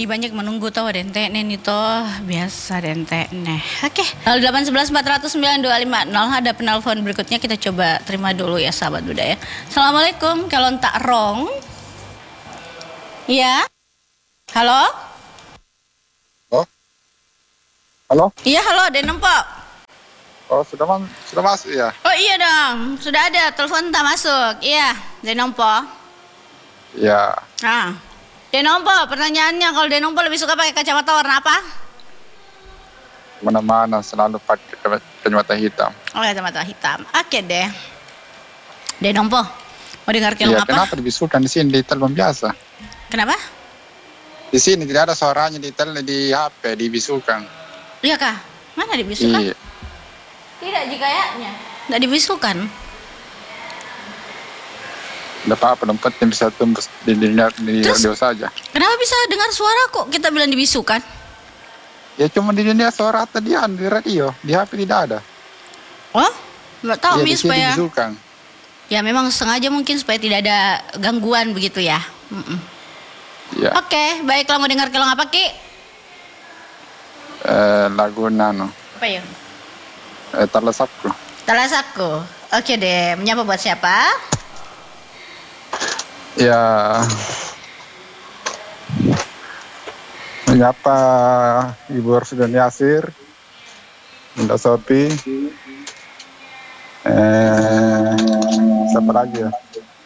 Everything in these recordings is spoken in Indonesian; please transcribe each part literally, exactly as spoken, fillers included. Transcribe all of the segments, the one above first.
I banyak menunggu tahu dente nih toh biasa dente nih. Oke. nol delapan satu satu empat nol nol sembilan dua lima nol ada penelpon berikutnya kita coba terima dulu ya sahabat budaya. Assalamualaikum kalau tak rong. Iya. Halo? Oh. Halo? Iya halo Denom Pok. Oh sudah man, sudah masuk ya? Oh iya dong sudah ada telepon tak masuk. Iya Denom Pok. Iya. Nah. Denompo, pertanyaannya kalau Denompo lebih suka pakai kacamata warna apa? Mana-mana selalu pakai kacamata hitam. Oh, kacamata hitam. Oke deh. Denompo, mau dengar kelong iya, apa? Kenapa dibisukan di sini di telepon biasa? Kenapa? Di sini tidak ada suaranya di tel di H P dibisukan. Iya kah? Mana dibisukan? Iya. Tidak kayaknya. Tidak dibisukan. Tidak apa-apa, dompet yang bisa tembus di, di, di Terus, radio saja. Kenapa bisa dengar suara kok kita bilang dibisukan? Ya cuma di dunia suara tadi di radio, di H P tidak ada. Oh, nggak tahu ya, Mi supaya. Dibisukan. Ya memang sengaja mungkin supaya tidak ada gangguan begitu ya. Mm-mm. Ya. Oke, baiklah mau dengar kelong apa Ki? Eh, lagu Nano. Apa ya? Eh, Talasapku. Talasapku. Oke deh, menyapa buat siapa? Ya, menyapa Ibu Arsudani Yasir, Bunda Sopi, eh, siapa lagi ya?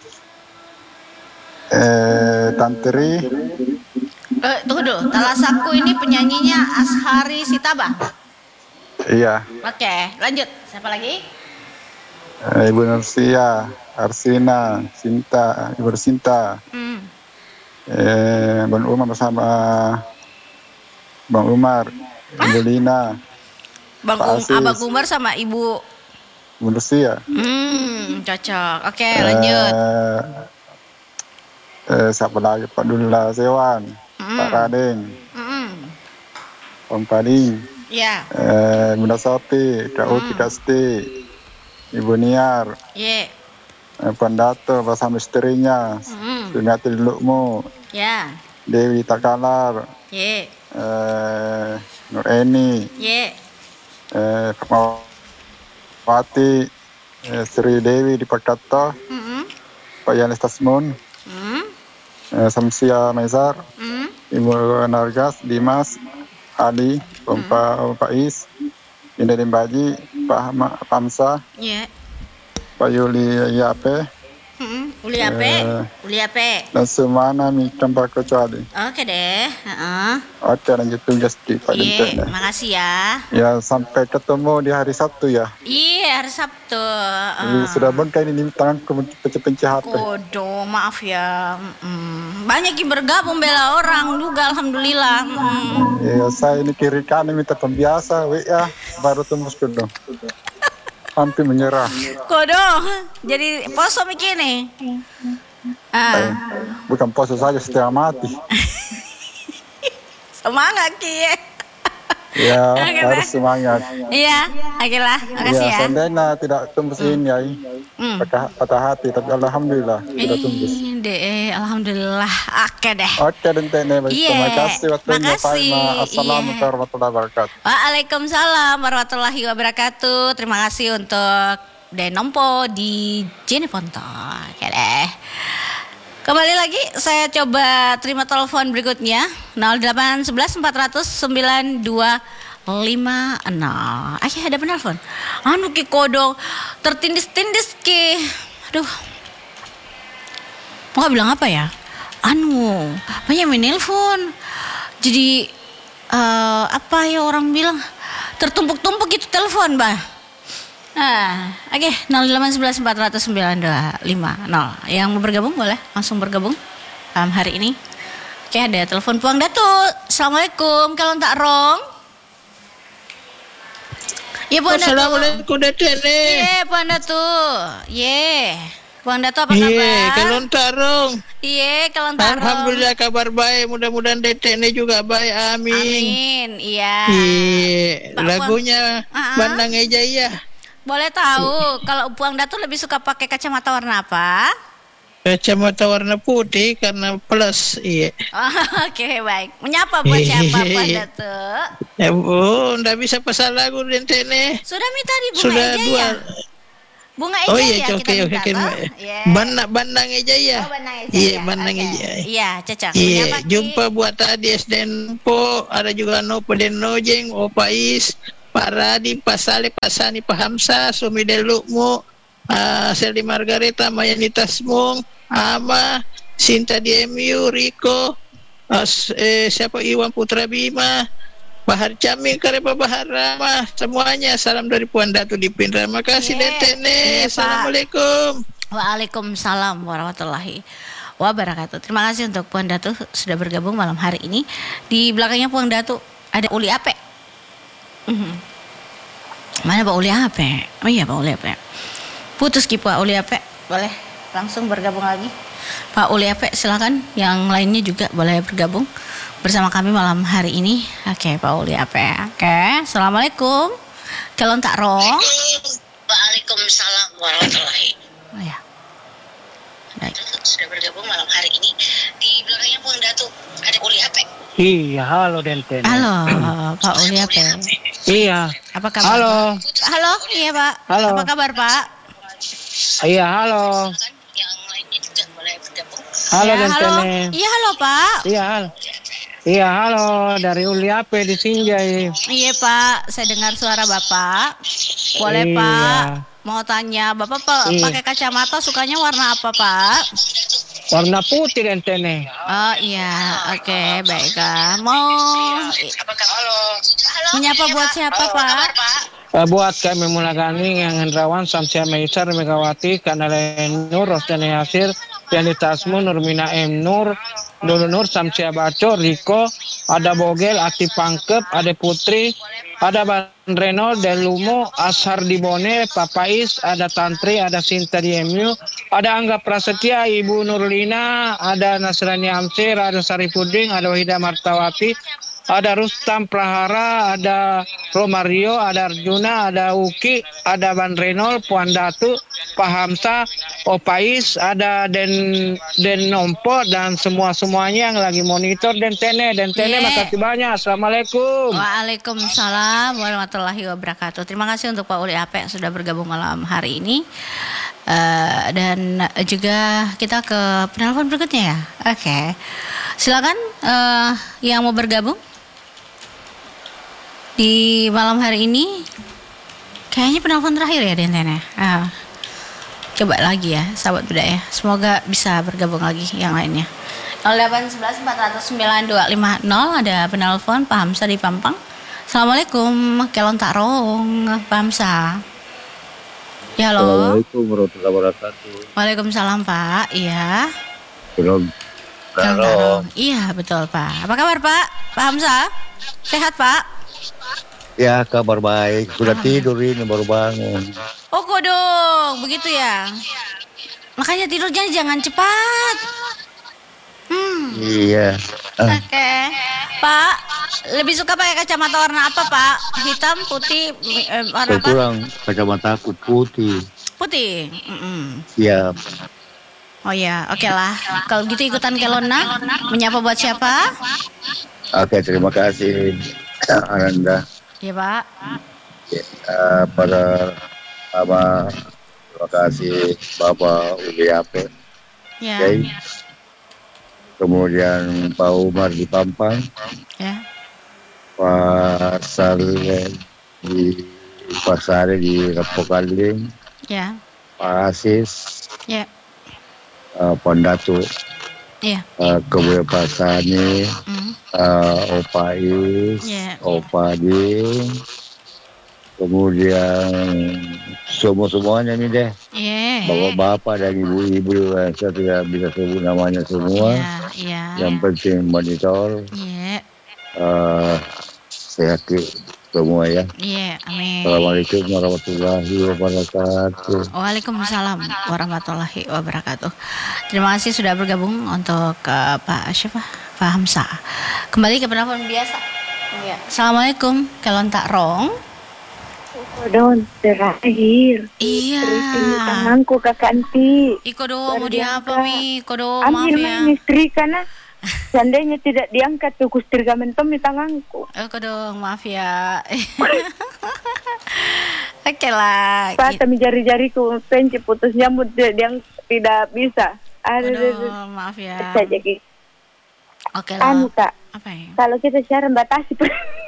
Eh, Tantri. Eh, tunggu dulu, Talasapku ini penyanyinya Ashari Sitaba. Iya. Oke, lanjut. Siapa lagi? Eh, Ibu Nursia, Arsina, Sinta, Ibu Sinta, Hmm. eh, Bang Umar bersama Bang Umar, Ibu Lina, Bang Pak um, Asis, Abang Umar sama Ibu. Ibu Nursia. Hmm, cocok. Oke, lanjut. Eh, eh, siapa lagi? Pak Dula Sewan, Hmm. Pak Rading, Hmm. Om Pading, Ya. eh, Bunda Sopi, Kak Uti, Kak Sti, Ibu Niar, Ye. eh, Pandato bersama istrinya, Hmm. Sungati Lukmu, Ya. Dewi Takalar, Ye. eh, Nur Eni, Ye. eh, Fatmawati, eh, Sri Dewi di Pakata, Hmm. Pak Yanis Tasmun, Hmm. eh, Samsia Maizar, Hmm. Ibu Nargas, Dimas, Ali, Om Pa- Om Pais, Indah Dimbaji, Pak Hama- Pamsa, Ye. Pak Yuli Yape, Hmm. Uli ape? Eh. Uli ape? dan semua nami tanpa kecuali. Oke deh. Heeh. Oke, lanjut tugas di Pak Ye, Dente. makasih ya. Ya, sampai ketemu di hari Sabtu ya. Iya, hari Sabtu. Ini Ah. sudah bengkai ini di tanganku pencet-pencet H P. Kodo, maaf ya. Mm-mm. Banyak yang bergabung bela orang juga, alhamdulillah. Mm. Ya, saya ini kiri kanan minta pembiasa, W A, baru tembus ke dong. Hampir menyerah. Kodo, jadi poso mikir nih. Ah, Eh, bukan puasa saja, setengah mati. semangat Ki. Ya, Oke, harus deh. semangat. Iya, akhirlah, makasih Ya, ya. seandainya tidak tembus ini ya, Hmm. patah, patah hati, tapi alhamdulillah sudah tembus. Ih, deh, alhamdulillah. Oke deh. Oke, Dente, baik. Iya, Terima kasih waktunya, makasih. Faima. Assalamualaikum Iya. warahmatullahi wabarakatuh. Waalaikumsalam warahmatullahi wabarakatuh. Terima kasih untuk Denompo di Jeneponto. Oke deh. Kembali lagi saya coba terima telepon berikutnya nol delapan satu satu empat nol nol sembilan dua lima nol. Ah ya ada penelpon. Anu Ki Kodong tertindis-tindis Ki. Aduh. Mau bilang apa ya? Anu banyak menelpon. Jadi eh, apa ya orang bilang tertumpuk-tumpuk itu telepon, Bah. Nah, oke, okay. nol delapan satu satu empat nol nol sembilan dua lima nol. Yang mau bergabung boleh langsung bergabung um, hari ini. Oke, okay, ada telepon Puang Datu. Assalamualaikum, kalau tak rong. Ya Puang Datu. Assalamualaikum Datin. Iya, Puang Datu. Iya. Puang Datu apa kabar? Iya, kalau tak rong. Iya, kalau tak rong. Alhamdulillah kabar baik. Mudah-mudahan Datin ini juga baik. Amin. Amin. Iya. Iya, Pak lagunya Uh-uh. Bandang Ejaya. Boleh tahu kalau Puang Datu lebih suka pakai kacamata warna apa? Kacamata warna putih karena plus, iya. Oh, oke, baik. Menyapa buat siapa Pak Datuk? Ya bu, ndak bisa pasal lagu dentene. Sudah minta di Bunga Sudah Eja dua. ya? Bunga Eja Oh iya, ya oke kita oke minta oke. toh? Yeah. Bandang Bandang Eja ya. Oh, Bandang Eja Iya, ya. Bandang Oke. Eja. Iya, cocok. Iya, Menyapa, Ki. jumpa buat tadi S D N Po, ada juga Nopo Den Nojeng, Opa Is, Pak Radi, Pak Saleh, Pak Sani, Pak Hamsa, Sumi Delukmu, uh, Seldi Margareta, Mayanita Smung, Ama, Sinta di M U, Riko, uh, eh, siapa Iwan Putra Bima, Bahar Caming, Karepa Bahar Rama, semuanya salam dari Puan Datu di Pin. Terima kasih Yeah. Dentene. Yeah, Pak. Assalamualaikum. Waalaikumsalam warahmatullahi wabarakatuh. Terima kasih untuk Puan Datu sudah bergabung malam hari ini. Di belakangnya Puan Datu ada Uli Ape. Mhm. Mana Pak Uli Ape? Oh iya Pak Uli Ape. Putus Ki Pak Uli Ape. Boleh langsung bergabung lagi. Pak Uli Ape silakan. Yang lainnya juga boleh bergabung bersama kami malam hari ini. Oke Pak Uli Ape. Oke. Assalamualaikum. Kelon tak rong. Waalaikumsalam warahmatullahi. Oh ya. Baik. Sudah bergabung malam hari ini. Di belakangnya Puan Datu ada Uli Ape. Iya, halo Denten. Halo Pak Uli Ape. Iya. Apa kabar? Halo. Pak? Halo, iya Pak. Halo. Apa kabar Pak? Iya, halo. Yang lainnya juga boleh bergabung. Halo Ya, halo. Denten. Iya halo Pak. Iya, halo. Iya, halo dari Uli Ape di Sinjai. Iya Pak, saya dengar suara Bapak. Boleh Iya. Pak? Mau tanya, Bapak pa- Iya. pakai kacamata sukanya warna apa Pak? Warna putih Denten. Oh iya, oke baiklah. Mau Apakah halo? Halo. menyapa buat siapa Pak? Uh, buat kami Mulagani yang Hendrawan, Samsia Meisar, Megawati, Kanalen Nur, Rosdani Yasir, Piani Tasmu, Nurmina M Nur, Nunu Nur, Samsia Baco, Riko, ada Bogel, Ati Pangkep, ada Putri, ada Ban Reno, Delumo, Ashar Dibone, Papais, ada Tantri, ada Sinta di M U, ada Angga Prasetya, Ibu Nurlina, ada Nasrani Amsir, ada Saripuding, ada Wahida Martawati, ada Rustam Prahara, ada Romario, ada Arjuna, ada Uki, ada Ban Renol, Puan Datu, Pak Hamsa, Opais, ada Den Den Nompo dan semua-semuanya yang lagi monitor Dentene. Dentene Yeah. makasih banyak. Assalamualaikum. Waalaikumsalam warahmatullahi wabarakatuh. Terima kasih untuk Pak Uli Ape yang sudah bergabung malam hari ini. Uh, dan juga kita ke penelpon berikutnya ya. Oke, silakan uh, yang mau bergabung di malam hari ini. Kayaknya penelpon terakhir ya Denten ya. Uh, coba lagi ya sahabat budaya. Semoga bisa bergabung lagi yang lainnya. nol delapan satu satu empat nol sembilan dua lima nol ada penelpon Pak Hamsa di Pampang. Assalamualaikum, Kelon Tarong, Pak Hamsa. Ya halo. Assalamualaikum warahmatullahi wabarakatuh. Waalaikumsalam Pak. Iya. Belum. Kelon Tarong. Iya betul Pak. Apa kabar Pak? Pak Hamsa? Sehat Pak? Ya kabar baik. Sudah tidur ini baru bangun. Oh kodong, begitu ya. Makanya tidurnya jangan cepat. Hmm. Iya. Ah, Oke. Pak, lebih suka pakai kacamata warna apa Pak? Hitam, putih, eh, warna saya apa? kurang kacamata aku putih. Putih. Mm-mm. Siap. Oh ya, oke lah. Kalau gitu ikutan Kelona, menyapa buat siapa? Oke, terima kasih Ananda. Iya Pak. Ya, eh, pada sama terima kasih Bapak Uli Ape. Ya. Oke. Kemudian Pak Umar di Pampang, Ya. Pak Saleh di Pasar di Rapokaling, Ya. Pak Asis, Ya. uh, Pondatu, Iya. uh, Kebuya Pasani, Mm. uh, Opa Is, Ya. Opa Ding, kemudian semua-semuanya nih deh, Iya. bapak-bapak dan ibu-ibu, eh, saya tidak bisa sebut namanya semua, Iya. Iya. yang penting monitor, Iya. uh, sehat semua ya. Iya. Amin. Assalamualaikum warahmatullahi wabarakatuh. Waalaikumsalam warahmatullahi wabarakatuh. Terima kasih sudah bergabung untuk uh, Pak siapa? Pak Hamsa. Kembali ke penelpon biasa. Iya. Assalamualaikum, Kelon Tak Rong. Kodon terakhir. Iya. Ini tanganku kakak anti. Iko do mau diapa mi? Iko do maaf Ambil ya. main istri karena seandainya tidak diangkat tuh kustrika mentom di tanganku. Iko dong maaf ya. Oke lah. Pak, kami jari-jariku penci putus nyambut dia yang tidak bisa. Ada Aduh, maaf ya. saja gitu. Oke lah. Anu kak, Apa ya? kalau kita siaran batasi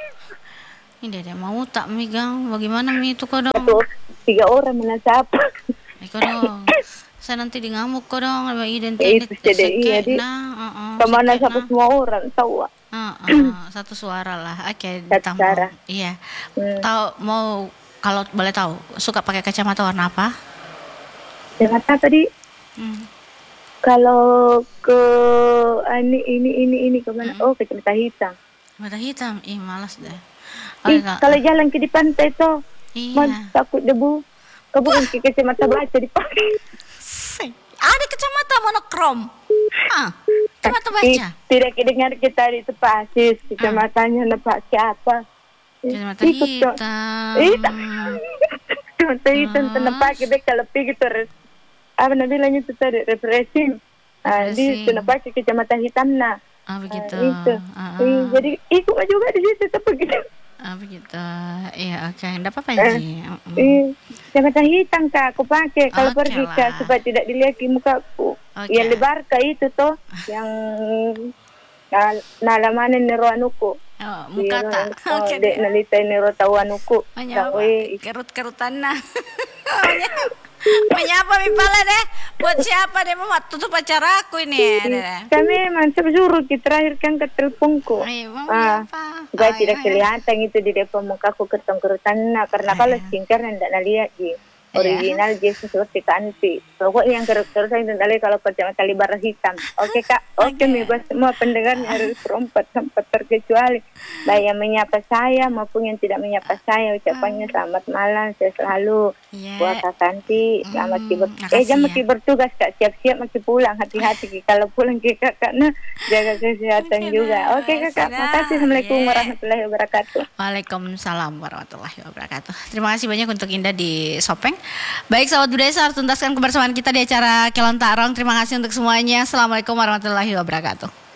Ini dia mau tak megang. Bagaimana mi itu kok dong? satu tiga orang menasap. Iko dong. Saya nanti di ngamuk kok dong. Sama identik. Itu jadi iya di. Kemana satu semua orang tahu. Uh, uh, satu suara lah. Oke, Satu ditambah. suara. Iya. Hmm. Tahu mau kalau boleh tahu suka pakai kacamata warna apa? Dengan apa tadi? Hmm. Kalau ke ini ini ini ini kemana? Hmm. Oh, ke kacamata hitam. Mata hitam. Ih, malas deh. Ih, Kak. kalau jalan ke di pantai tuh, Iya. man, takut debu. Kau bukan ke kacamata baca dipakai. Sing. Ada kacamata monokrom. Ah, kacamata baca. Ih, tidak kedengar kita di tepasis kacamatanya nepak siapa? Kacamata Ikut dong. hitam. Hitam. Kacamata hitam Ah. tenepak kita kalau pergi gitu res- apa namanya itu tadi refreshing. Ah, di Refreshing. tenepak kacamata hitam nah. Ah, begitu. Ah, itu. Ah, Ih, ah. jadi ikut juga di situ tapi gitu. Ah, begitu. Iya, oke. Enggak apa-apa Eh, Ji. Mm-mm. Ih, kacamata hitam kak, aku pakai kalau Oke pergi lah. kak supaya tidak dilihat di mukaku. Oke. Yang lebar kak itu tuh yang na- nalamanin nero anuku. Oh, muka tak. Oh, Oke. dek nalita nero tahu anuku. Menyapa. Tahu Kerut-kerutan nah. Menyapa mi pala deh. Buat siapa deh mau tutup acara aku ini. Deh. kami memang suruh kita terakhir kan ke teleponku. Ayo, mau Ah, apa? Gak Ayo, tidak ayo. kelihatan itu di depan mukaku kertong-kerutan nah karena kalau skincare tidak nalihat di original dia seperti kanti. Pokoknya yang kerut-kerutan itu nalihat kalau kacamata lebar hitam. Oke kak, oke nih buat semua pendengarnya harus perempat tempat terkecuali. Baik yang menyapa saya maupun yang tidak menyapa saya ucapannya selamat malam saya selalu. Iya. Buat Kak Kanti, selamat Hmm, kiber. makasih Eh, jam ya. maki bertugas Kak, siap-siap maki pulang, hati-hati Ki. Kalau pulang Ki Kakak, nah jaga kesehatan Oke, juga. dah. Oke Kakak, Sudah. makasih. Assalamualaikum Iya. warahmatullahi wabarakatuh. Waalaikumsalam warahmatullahi wabarakatuh. Terima kasih banyak untuk Indah di Sopeng. Baik sahabat budaya, saya harus tuntaskan kebersamaan kita di acara Kelon Tarong. Terima kasih untuk semuanya. Assalamualaikum warahmatullahi wabarakatuh.